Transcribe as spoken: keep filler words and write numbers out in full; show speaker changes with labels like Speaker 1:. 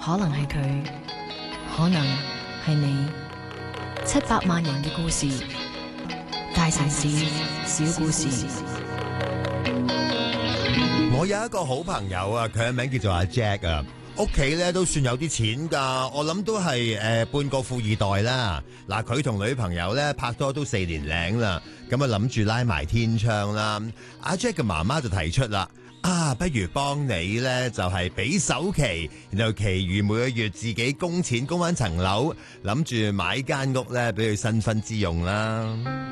Speaker 1: 可能係佢，可能係你。七百萬人嘅故事，大城市小故事。
Speaker 2: 我有一個好朋友啊，佢嘅名叫做阿 Jack 啊，屋企咧都算有啲錢噶，我諗都係誒、呃、半個富二代啦。嗱，佢同女朋友咧拍拖都四年零啦，咁啊諗住拉埋天窗啦。阿 Jack 嘅媽媽就提出啦，啊，不如幫你咧就係、是、俾首期，然後其餘每個月自己供錢供翻層樓，諗住買間屋咧俾佢新婚之用啦。